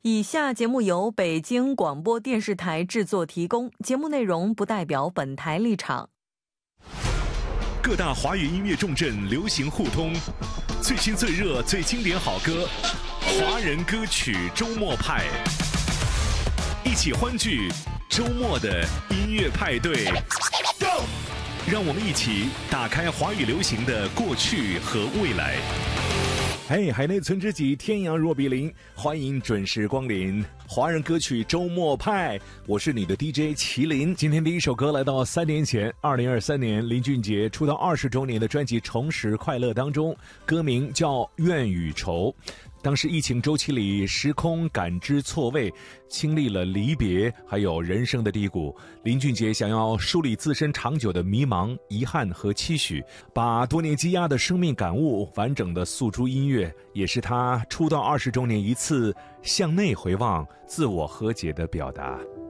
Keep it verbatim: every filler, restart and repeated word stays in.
以下节目由北京广播电视台制作提供，节目内容不代表本台立场。 各大华语音乐重镇流行互通，最新最热最经典好歌，华人歌曲周末派，一起欢聚周末的音乐派对。让我们一起打开华语流行的过去和未来。嘿，海内存知己，天涯若比邻，欢迎准时光临华人歌曲周末派，我是你的 D J 麒麟。今天第一首歌来到三年前，二零二三年林俊杰出道二十周年的专辑《重拾快乐》当中，歌名叫《怨与仇》。当时疫情周期里，时空感知错位，经历了离别，还有人生的低谷。林俊杰想要梳理自身长久的迷茫、遗憾和期许，把多年积压的生命感悟完整的诉诸音乐，也是他出道二十周年一次向内回望、自我和解的表达。